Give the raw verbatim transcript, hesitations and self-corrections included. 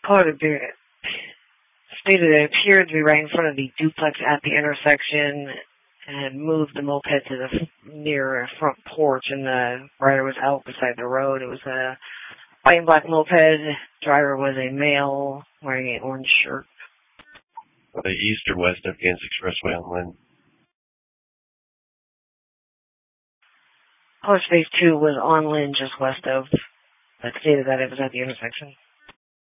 Caller appeared, stated it appeared to be right in front of the duplex at the intersection and had moved the moped to the near front porch, and the rider was out beside the road. It was a white and black moped. Driver was a male wearing an orange shirt. The east or west of Kansas Expressway on Lynn? Caller space two was on Lynn, just west of, but stated that it was at the intersection.